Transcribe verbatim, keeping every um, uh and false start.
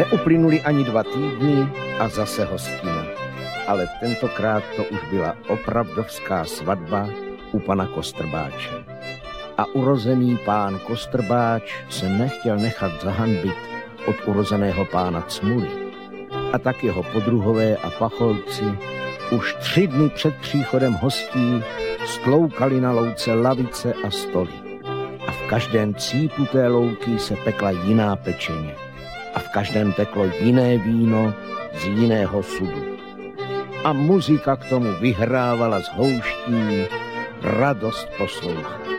Neuplynuli ani dva týdny a zase hostina. Ale tentokrát to už byla opravdovská svatba u pana Kostrbáče. A urozený pán Kostrbáč se nechtěl nechat zahanbit od urozeného pána Cmuly. A tak jeho podruhové a pacholci už tři dny před příchodem hostí stloukali na louce lavice a stoly. A v každém cípu té louky se pekla jiná pečeně. A v každém teklo jiné víno z jiného sudu. A muzika k tomu vyhrávala z houští, radost poslouchat.